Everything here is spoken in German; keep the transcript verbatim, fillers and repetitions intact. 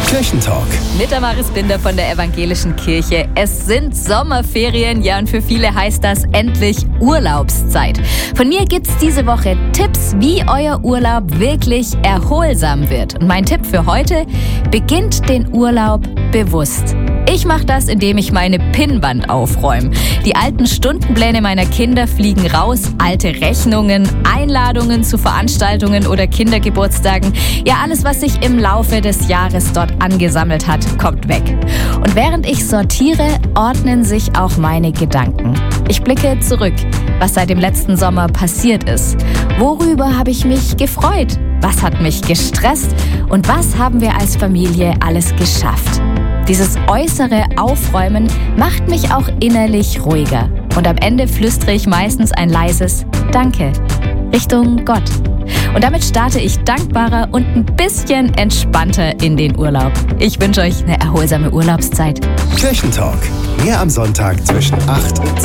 Kirchentalk. Mit Damaris Binder von der Evangelischen Kirche. Es sind Sommerferien, ja, und für viele heißt das endlich Urlaubszeit. Von mir gibt's diese Woche Tipps, wie euer Urlaub wirklich erholsam wird. Und mein Tipp für heute: beginnt den Urlaub bewusst. Ich mache das, indem ich meine Pinnwand aufräume. Die alten Stundenpläne meiner Kinder fliegen raus, alte Rechnungen, Einladungen zu Veranstaltungen oder Kindergeburtstagen. Ja, alles, was sich im Laufe des Jahres dort angesammelt hat, kommt weg. Und während ich sortiere, ordnen sich auch meine Gedanken. Ich blicke zurück, was seit dem letzten Sommer passiert ist. Worüber habe ich mich gefreut? Was hat mich gestresst? Und was haben wir als Familie alles geschafft? Dieses äußere Aufräumen macht mich auch innerlich ruhiger. Und am Ende flüstere ich meistens ein leises Danke Richtung Gott. Und damit starte ich dankbarer und ein bisschen entspannter in den Urlaub. Ich wünsche euch eine erholsame Urlaubszeit. Kirchentalk. Mehr am Sonntag zwischen acht und zehn.